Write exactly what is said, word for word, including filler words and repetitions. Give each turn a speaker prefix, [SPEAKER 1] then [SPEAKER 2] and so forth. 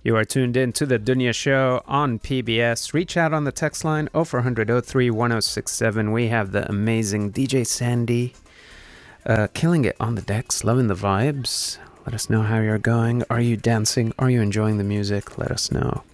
[SPEAKER 1] You are tuned in to the Dunya Show on P B S. Reach out on the text line oh four hundred oh three one oh six seven. We have the amazing D J Sandy uh, killing it on the decks, loving the vibes. Let us know how you're going. Are you dancing? Are you enjoying the music? Let us know.